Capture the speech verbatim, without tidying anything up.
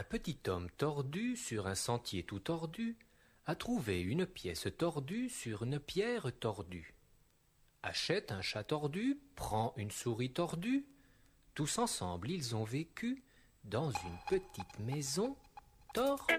petit homme tordu sur un sentier tout tordu a trouvé une pièce tordue sur une pierre tordue. Achète un chat tordu, prend une souris tordue. Tous ensemble ils ont vécu dans une petite maison tordue.